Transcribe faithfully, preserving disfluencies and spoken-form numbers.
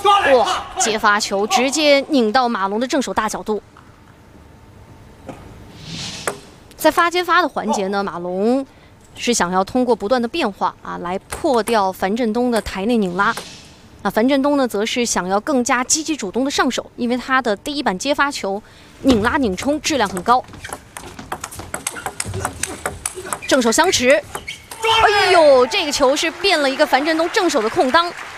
哇，接发球直接拧到马龙的正手大角度。在发接发的环节呢，马龙是想要通过不断的变化啊，来破掉樊振东的台内拧拉。那樊振东呢，则是想要更加积极主动的上手，因为他的第一板接发球拧拉拧冲质量很高。正手相持，哎呦，这个球是变了一个樊振东正手的空当。